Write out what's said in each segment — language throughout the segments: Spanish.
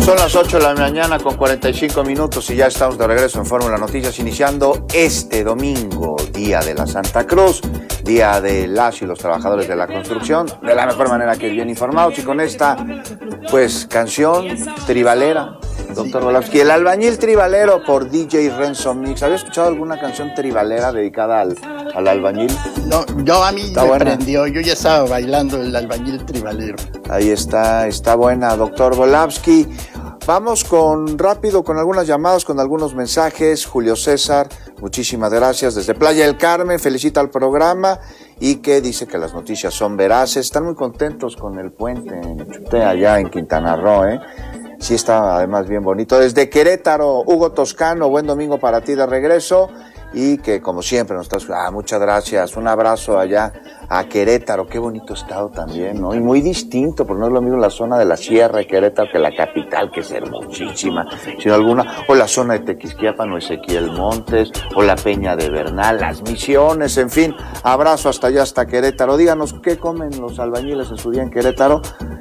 Son las 8 de la mañana con 45 minutos y ya estamos de regreso en Fórmula Noticias, iniciando este domingo, Día de la Santa Cruz, Día de las y los trabajadores de la construcción, de la mejor manera que bien informados, y con esta, pues, canción tribalera, doctor Volavsky, El Albañil Tribalero por DJ Renzo Mix. ¿Había escuchado alguna canción tribalera dedicada al albañil? No, a mí me prendió, yo ya estaba bailando el Albañil Tribalero. Ahí está buena, doctor Volavsky. Vamos rápido con algunas llamadas, con algunos mensajes. Julio César, muchísimas gracias desde Playa del Carmen, felicita al programa y que dice que las noticias son veraces. Están muy contentos con el puente en Chutea, allá en Quintana Roo, Sí está además bien bonito. Desde Querétaro, Hugo Toscano, buen domingo para ti de regreso. Y que como siempre nos estás... muchas gracias, un abrazo allá a Querétaro, qué bonito estado también, ¿no? Y muy distinto, porque no es lo mismo la zona de la Sierra de Querétaro que la capital, que es hermosísima, sino alguna, o la zona de Tequisquiapan o Ezequiel Montes, o la Peña de Bernal, Las Misiones, en fin, abrazo hasta allá, hasta Querétaro. Díganos, ¿qué comen los albañiles en su día en Querétaro?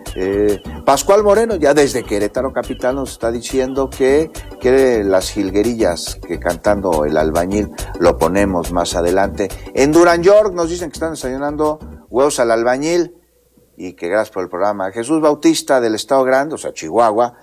Pascual Moreno, ya desde Querétaro capital, nos está diciendo que quiere las jilguerillas, que cantando El Albañil lo ponemos más adelante. En Durán York nos dicen que están desayunando huevos al albañil y que gracias por el programa. Jesús Bautista del Estado Grande, o sea, Chihuahua,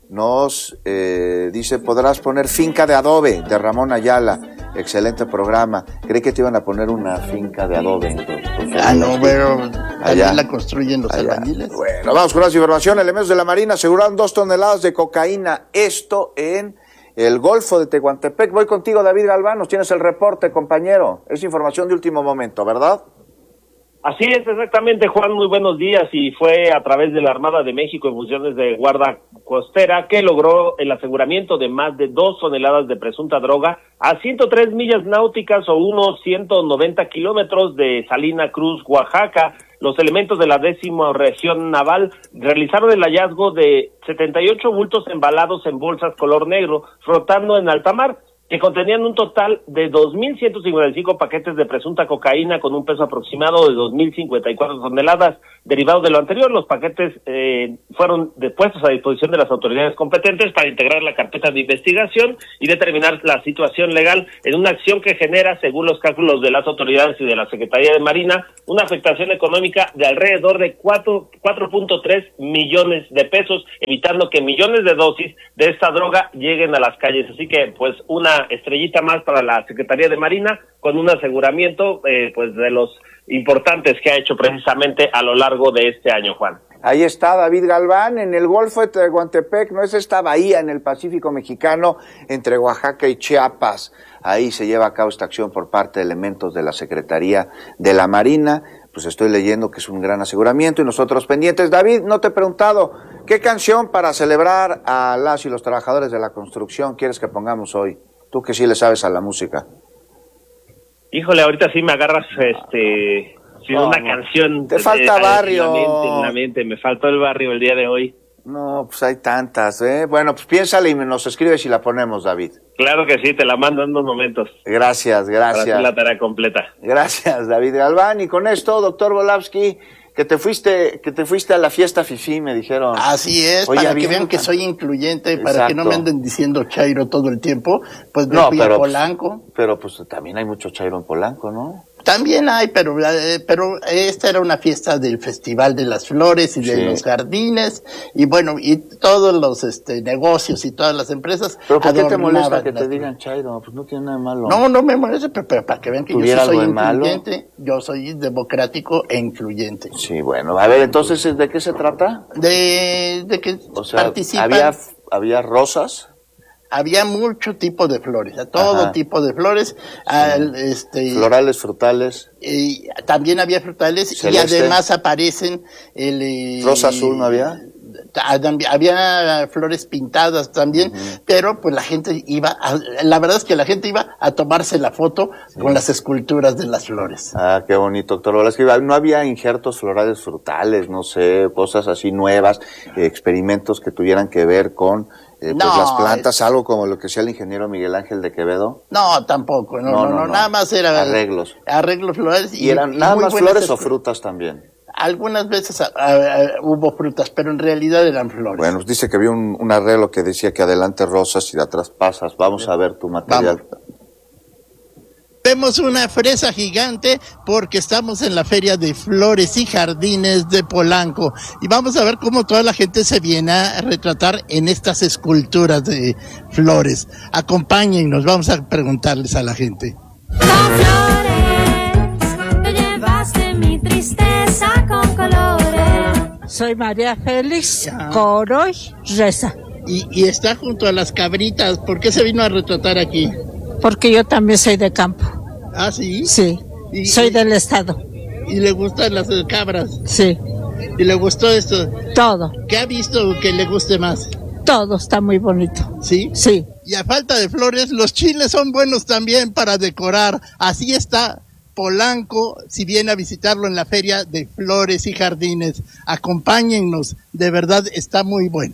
nos dice, podrás poner Finca de Adobe de Ramón Ayala. Excelente programa. Creí que te iban a poner una finca de adobe. No, pero allá la construyen los albañiles. Bueno, vamos con más información. Elementos de la Marina aseguraron 2 toneladas de cocaína. Esto en el Golfo de Tehuantepec. Voy contigo, David Galván. Nos tienes el reporte, compañero. Es información de último momento, ¿verdad? Así es, exactamente, Juan, muy buenos días, y fue a través de la Armada de México en funciones de guarda costera que logró el aseguramiento de más de 2 toneladas de presunta droga a 103 millas náuticas o unos 190 kilómetros de Salina Cruz, Oaxaca. Los elementos de la 10ª Región Naval realizaron el hallazgo de 78 bultos embalados en bolsas color negro flotando en alta mar, que contenían un total de 2.155 paquetes de presunta cocaína con un peso aproximado de 2.054 toneladas. Derivado de lo anterior, los paquetes fueron puestos a disposición de las autoridades competentes para integrar la carpeta de investigación y determinar la situación legal en una acción que genera, según los cálculos de las autoridades y de la Secretaría de Marina, una afectación económica de alrededor de 4.3 millones de pesos, evitando que millones de dosis de esta droga lleguen a las calles. Así que, pues, una estrellita más para la Secretaría de Marina, con un aseguramiento pues de los importantes que ha hecho precisamente a lo largo de este año, Juan. Ahí está David Galván, en el Golfo de Tehuantepec, no es esta bahía en el Pacífico mexicano entre Oaxaca y Chiapas. Ahí se lleva a cabo esta acción por parte de elementos de la Secretaría de la Marina. Pues estoy leyendo que es un gran aseguramiento y nosotros pendientes. David, no te he preguntado, ¿qué canción para celebrar a las y los trabajadores de la construcción quieres que pongamos hoy? Tú que sí le sabes a la música. Híjole, ahorita sí me agarras una canción. Te falta barrio. En la mente, me faltó el barrio el día de hoy. No, pues hay tantas, Bueno, pues piénsale y nos escribes y la ponemos, David. Claro que sí, te la mando en unos momentos. Gracias. Para hacer la tarea completa. Gracias, David Galván. Y con esto, doctor Volavsky, que te fuiste a la fiesta fifí, me dijeron. Así es, para que vean que soy incluyente, Exacto. Para que no me anden diciendo chairo todo el tiempo, pues me fui a Polanco. Pero pues también hay mucho chairo en Polanco, ¿no? También hay, pero esta era una fiesta del Festival de las Flores y de los Jardines, y bueno, y todos los negocios y todas las empresas. ¿Pero por qué te molesta que te digan chairo? Pues no tiene nada de malo. No me molesta, pero para que vean que yo sí soy incluyente, yo soy democrático e incluyente. Sí, bueno, a ver, entonces, ¿de qué se trata? De que participan. Había rosas. Había mucho tipo de flores, todo tipo de flores, florales, frutales. También había frutales. Celeste. Y además aparecen rosa azul, ¿no había? Había flores pintadas también, pero pues la gente la verdad es que la gente iba a tomarse la foto con las esculturas de las flores. Ah, qué bonito, doctor Volavsky. No había injertos florales frutales, no sé, cosas así nuevas, experimentos que tuvieran que ver con las plantas, algo como lo que hacía el ingeniero Miguel Ángel de Quevedo. No, tampoco, no, nada más era arreglos florales. ¿Y eran nada más flores o frutas también? algunas veces hubo frutas, pero en realidad eran flores. Bueno, dice que vio un arreglo que decía que adelante rosas y de atrás pasas. Vamos a ver tu material. Vamos. Vemos una fresa gigante porque estamos en la Feria de Flores y Jardines de Polanco y vamos a ver cómo toda la gente se viene a retratar en estas esculturas de flores. Acompáñennos, vamos a preguntarles a la gente. Con flores, te llevaste mi tristeza con colores. Soy María Félix Coroy Reza. Y está junto a las cabritas. ¿Por qué se vino a retratar aquí? Porque yo también soy de campo. ¿Ah, sí? Sí, soy del estado. ¿Y le gustan las cabras? Sí. ¿Y le gustó esto? Todo. ¿Qué ha visto que le guste más? Todo está muy bonito. ¿Sí? Sí. Y a falta de flores, los chiles son buenos también para decorar. Así está Polanco, si viene a visitarlo en la Feria de Flores y Jardines. Acompáñennos, de verdad está muy bueno.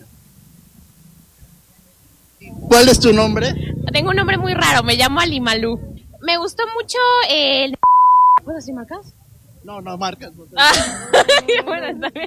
¿Cuál es tu nombre? Tengo un nombre muy raro, me llamo Alimalú. Me gustó mucho el... ¿Puedo decir marcas? No, marcas. Bueno, está bien.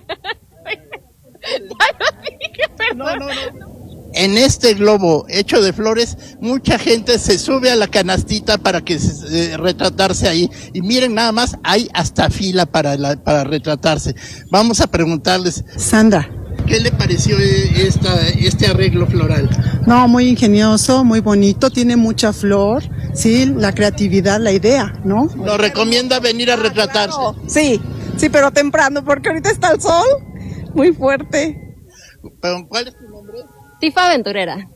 Ya lo dije, perdón. No. En este globo hecho de flores, mucha gente se sube a la canastita para que retratarse ahí. Y miren nada más, hay hasta fila para retratarse. Vamos a preguntarles. Sandra. ¿Qué le pareció este arreglo floral? No, muy ingenioso, muy bonito, tiene mucha flor, sí, la creatividad, la idea, ¿no? ¿Nos recomienda venir a retratarse? Claro. Sí, pero temprano, porque ahorita está el sol muy fuerte. ¿Pero cuál es tu nombre? Tifa Aventurera.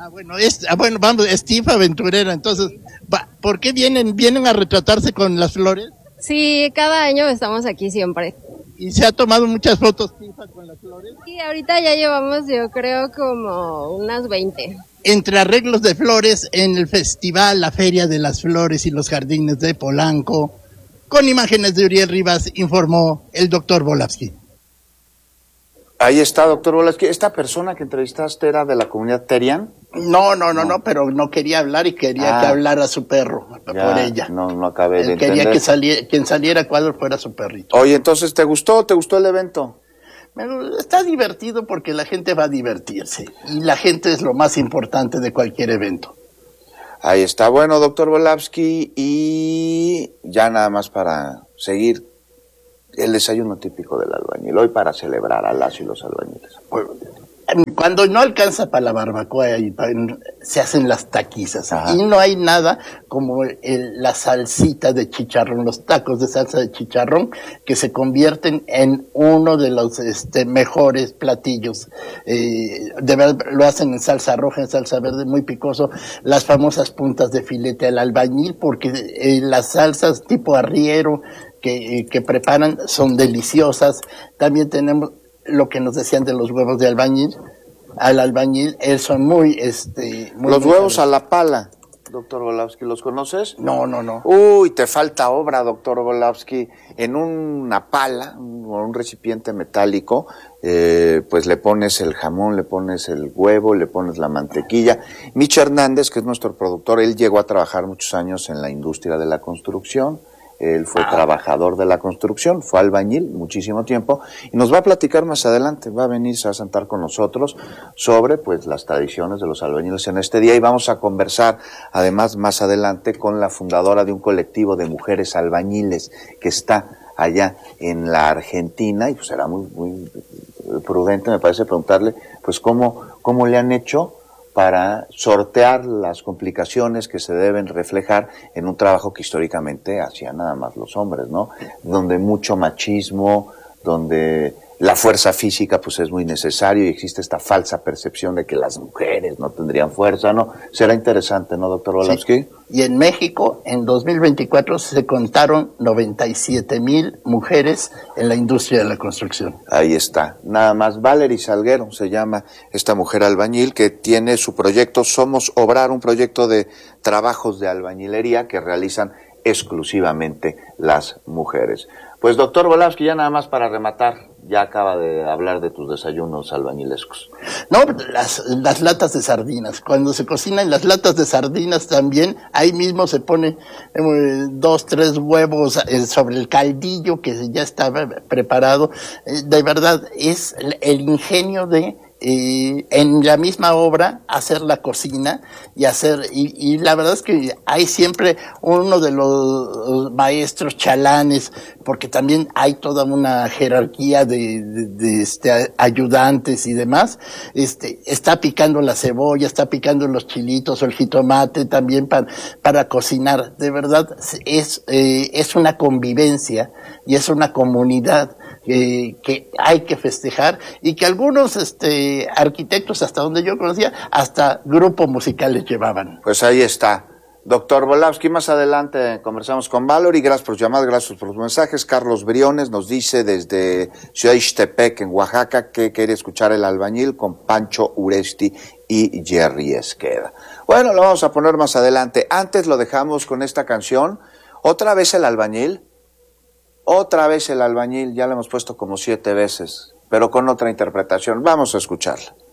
Vamos, es Tifa Aventurera. Entonces, ¿por qué vienen a retratarse con las flores? Sí, cada año estamos aquí siempre. ¿Y se ha tomado muchas fotos, Tifa, con las flores? Sí, ahorita ya llevamos, yo creo, como unas 20. Entre arreglos de flores en el festival, la Feria de las Flores y los Jardines de Polanco, con imágenes de Uriel Rivas, informó el doctor Volavsky. Ahí está, doctor Volavsky. ¿Esta persona que entrevistaste era de la comunidad Terian? No, pero no quería hablar y quería que hablara su perro por ella. No acabé de quería entender. que quien saliera a cuadro fuera su perrito. Oye, entonces, ¿te gustó el evento? Está divertido porque la gente va a divertirse y la gente es lo más importante de cualquier evento. Ahí está. Bueno, doctor Volavsky, y ya nada más para seguir, el desayuno típico del albañil, hoy para celebrar a las y los albañiles. Cuando no alcanza para la barbacoa, se hacen las taquizas. Ajá. Y no hay nada como la salsita de chicharrón, los tacos de salsa de chicharrón, que se convierten en uno de los mejores platillos. De verdad, lo hacen en salsa roja, en salsa verde, muy picoso. Las famosas puntas de filete al albañil, porque las salsas tipo arriero que preparan son deliciosas. También tenemos lo que nos decían de los huevos de albañil, son muy los huevos a la pala, doctor Volavsky, ¿los conoces? No. Uy, te falta obra, doctor Volavsky. En una pala, o un recipiente metálico, pues le pones el jamón, le pones el huevo, le pones la mantequilla. Micho Hernández, que es nuestro productor, él llegó a trabajar muchos años en la industria de la construcción. Él fue trabajador de la construcción, fue albañil muchísimo tiempo, y nos va a platicar más adelante, va a venirse a sentar con nosotros sobre pues las tradiciones de los albañiles en este día, y vamos a conversar además más adelante con la fundadora de un colectivo de mujeres albañiles que está allá en la Argentina, y pues será muy prudente, me parece, preguntarle pues cómo le han hecho para sortear las complicaciones que se deben reflejar en un trabajo que históricamente hacían nada más los hombres, ¿no? Donde mucho machismo, donde la fuerza física pues es muy necesario y existe esta falsa percepción de que las mujeres no tendrían fuerza, ¿no? Será interesante, ¿no, doctor Volavsky? Sí. Y en México, en 2024, se contaron 97,000 mujeres en la industria de la construcción. Ahí está. Nada más, Valerie Salguero se llama esta mujer albañil que tiene su proyecto Somos Obrar, un proyecto de trabajos de albañilería que realizan exclusivamente las mujeres. Pues doctor Volavsky, ya nada más para rematar, ya acaba de hablar de tus desayunos albañilescos. No, las latas de sardinas. Cuando se cocinan las latas de sardinas también, ahí mismo se pone 2, 3 huevos sobre el caldillo que ya estaba preparado. De verdad, es el ingenio de en la misma obra hacer la cocina y la verdad es que hay siempre uno de los maestros chalanes, porque también hay toda una jerarquía de ayudantes y demás. Está picando la cebolla, está picando los chilitos o el jitomate también para cocinar. De verdad es una convivencia y es una comunidad que hay que festejar, y que algunos arquitectos, hasta donde yo conocía, hasta grupos musicales llevaban. Pues ahí está. Doctor Volavsky, más adelante conversamos con Valerie. Gracias por llamar, gracias por los mensajes. Carlos Briones nos dice desde Ciudad Ixtepec, en Oaxaca, que quiere escuchar El Albañil con Pancho Uresti y Jerry Esqueda. Bueno, lo vamos a poner más adelante. Antes lo dejamos con esta canción. Otra vez El Albañil. Otra vez El Albañil, ya la hemos puesto como 7 veces, pero con otra interpretación. Vamos a escucharla.